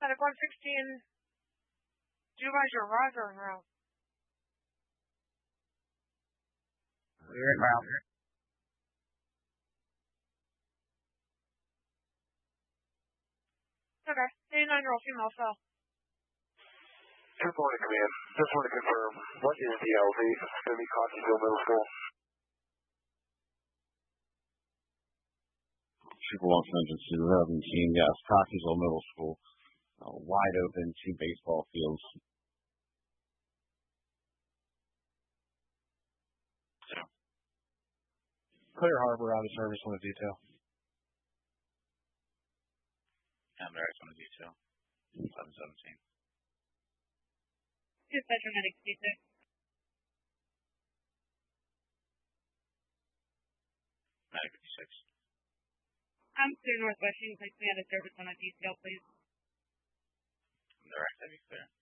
Medic 116, do you guys your riser en route? We're en route. Okay, 89-year-old female fell. Good morning, command. Just want to confirm, what is the LV? It's going to be Cottonville Middle School. Super Long Engine 217, yes, Cockeysville Middle School. Wide open, 2 baseball fields. Clear Harbor out of service on the detail. Emirates on the detail. 717. Dispatcher medic C6. Medic 56. I'm clear Northwest. You can place me out of service on a detail, please. Direct, that'd be clear.